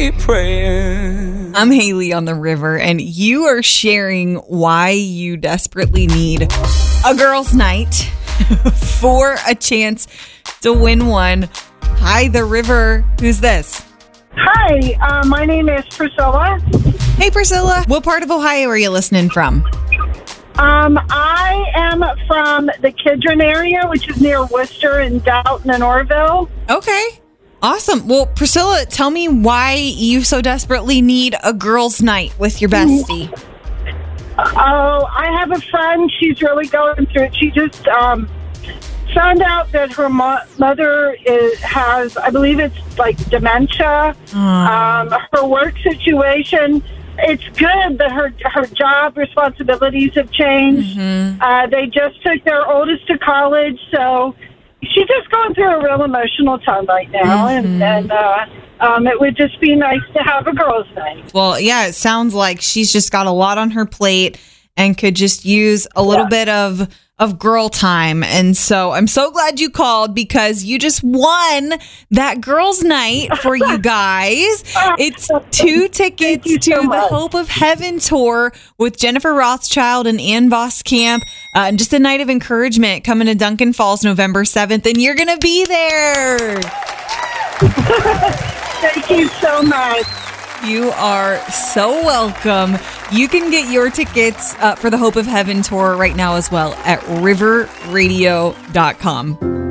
be praying. I'm Haley on the River, and you are sharing why you desperately need a girls' night for a chance to win one. Hi, the River. Who's this? Hi, my name is Priscilla. Hey, Priscilla. What part of Ohio are you listening from? I am from the Kidron area, which is near Worcester and Dalton and Orville. Okay. Awesome. Well, Priscilla, tell me why you so desperately need a girls' night with your bestie. Oh, I have a friend. She's really going through it. She just found out that her mother has, I believe it's like dementia. Her work situation, it's good that her job responsibilities have changed. They just took their oldest to college, so she's just going through a real emotional time right now, and it would just be nice to have a girls' night. Well, yeah, it sounds like she's just got a lot on her plate and could just use a little bit of girl time. And so I'm so glad you called because you just won that girls' night for you guys. It's 2 tickets to the Hope of Heaven tour with Jennifer Rothschild and Ann Voskamp. And just a night of encouragement coming to Duncan Falls November 7th. And you're going to be there. Thank you so much. You are so welcome. You can get your tickets for the Hope of Heaven tour right now as well at riverradio.com.